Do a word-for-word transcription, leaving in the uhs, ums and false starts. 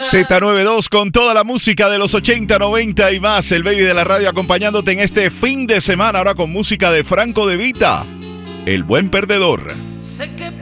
Z noventa y dos con toda la música de los ochenta, noventa y más. El baby de la radio acompañándote en este fin de semana. Ahora con música de Franco De Vita, El Buen Perdedor. Sé que